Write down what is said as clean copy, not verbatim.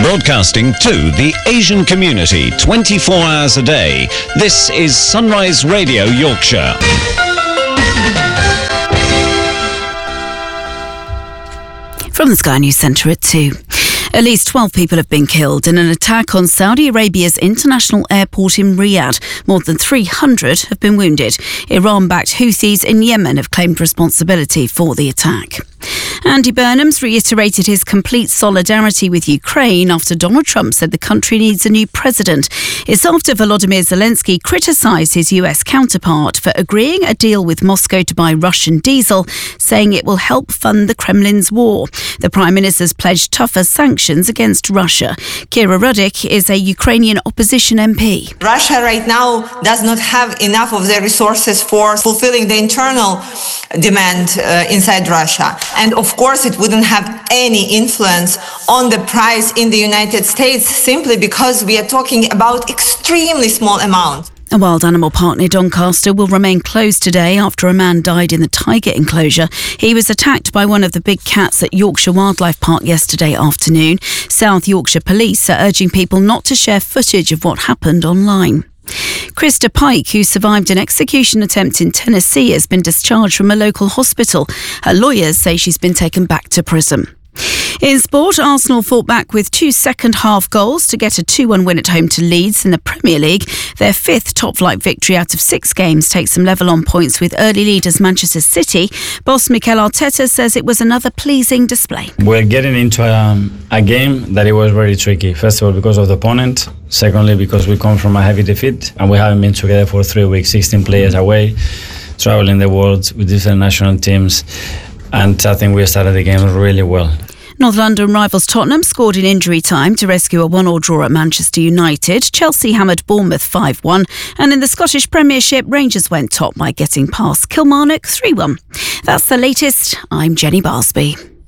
Broadcasting to the Asian community 24 hours a day. This is Sunrise Radio Yorkshire. From the Sky News Centre at 2. At least 12 people have been killed in an attack on Saudi Arabia's international airport in Riyadh. More than 300 have been wounded. Iran-backed Houthis in Yemen have claimed responsibility for the attack. Andy Burnham's reiterated his complete solidarity with Ukraine after Donald Trump said the country needs a new president. It's after Volodymyr Zelensky criticised his US counterpart for agreeing a deal with Moscow to buy Russian diesel, saying it will help fund the Kremlin's war. The Prime Minister's pledged tougher sanctions against Russia. Kira Rudik is a Ukrainian opposition MP. Russia right now does not have enough of the resources for fulfilling the internal demand inside Russia. And of course, it wouldn't have any influence on the price in the United States simply because we are talking about extremely small amounts. A wild animal park near Doncaster will remain closed today after a man died in the tiger enclosure. He was attacked by one of the big cats at Yorkshire Wildlife Park yesterday afternoon. South Yorkshire Police are urging people not to share footage of what happened online. Krista Pike, who survived an execution attempt in Tennessee, has been discharged from a local hospital. Her lawyers say she's been taken back to prison. In sport, Arsenal fought back with 2 second-half goals to get a 2-1 win at home to Leeds in the Premier League. Their 5th top-flight victory out of 6 games takes them level on points with early leaders Manchester City. Boss Mikel Arteta says it was another pleasing display. We're getting into a game that it was very tricky. First of all, because of the opponent. Secondly, because we come from a heavy defeat and we haven't been together for 3 weeks, 16 players away, traveling the world with different national teams. And I think we started the game really well. North London rivals Tottenham scored in injury time to rescue a 1-1 draw at Manchester United. Chelsea hammered Bournemouth 5-1. And in the Scottish Premiership, Rangers went top by getting past Kilmarnock 3-1. That's the latest. I'm Jenny Barsby.